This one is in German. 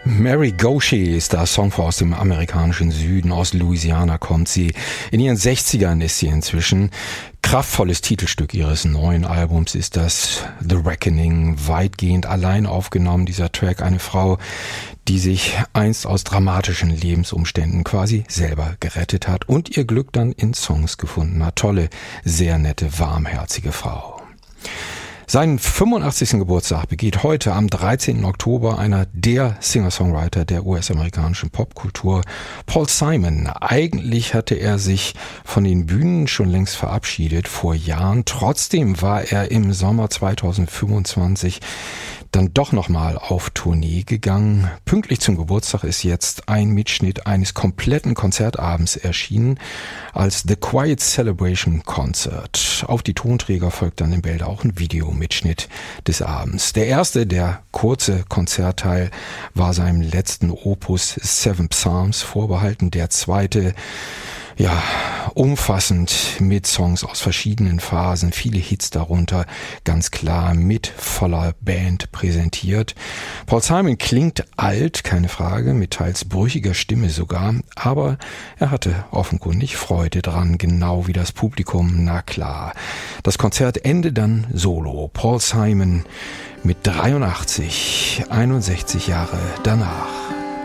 Mary Gaucher ist der Songfrau aus dem amerikanischen Süden, aus Louisiana kommt sie. In ihren 60ern ist sie inzwischen. Kraftvolles Titelstück ihres neuen Albums ist das The Reckoning, weitgehend allein aufgenommen, dieser Track. Eine Frau, die sich einst aus dramatischen Lebensumständen quasi selber gerettet hat und ihr Glück dann in Songs gefunden hat. Tolle, sehr nette, warmherzige Frau. Seinen 85. Geburtstag begeht heute am 13. Oktober einer der Singer-Songwriter der US-amerikanischen Popkultur, Paul Simon. Eigentlich hatte er sich von den Bühnen schon längst verabschiedet vor Jahren. Trotzdem war er im Sommer 2025 dann doch nochmal auf Tournee gegangen. Pünktlich zum Geburtstag ist jetzt ein Mitschnitt eines kompletten Konzertabends erschienen als The Quiet Celebration Concert. Auf die Tonträger folgt dann im Bild auch ein Videomitschnitt des Abends. Der erste, der kurze Konzertteil, war seinem letzten Opus Seven Psalms vorbehalten. Der zweite, ja, umfassend mit Songs aus verschiedenen Phasen, viele Hits darunter, ganz klar mit voller Band präsentiert. Paul Simon klingt alt, keine Frage, mit teils brüchiger Stimme sogar, aber er hatte offenkundig Freude dran, genau wie das Publikum, na klar. Das Konzert endet dann solo. Paul Simon mit 83, 61 Jahre danach.